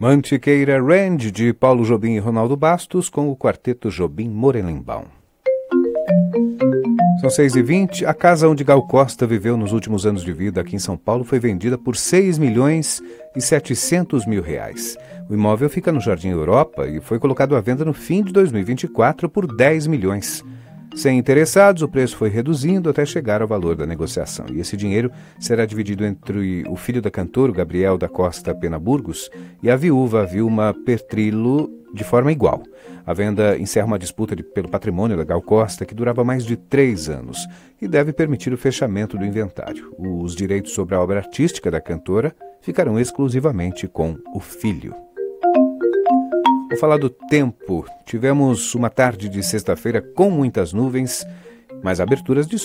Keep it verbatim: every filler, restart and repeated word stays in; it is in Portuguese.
Mantiqueira Range, de Paulo Jobim e Ronaldo Bastos, com o quarteto Jobim Morelenbaum. São seis e vinte. A casa onde Gal Costa viveu nos últimos anos de vida aqui em São Paulo foi vendida por seis milhões e setecentos mil reais. O imóvel fica no Jardim Europa e foi colocado à venda no fim de dois mil e vinte e quatro por dez milhões. Sem interessados, o preço foi reduzindo até chegar ao valor da negociação. E esse dinheiro será dividido entre o filho da cantora, o Gabriel da Costa Pena Burgos, e a viúva, Vilma Pertrillo, de forma igual. A venda encerra uma disputa de, pelo patrimônio da Gal Costa, que durava mais de três anos, e deve permitir o fechamento do inventário. Os direitos sobre a obra artística da cantora ficarão exclusivamente com o filho. Vou falar do tempo. Tivemos uma tarde de sexta-feira com muitas nuvens, mas aberturas de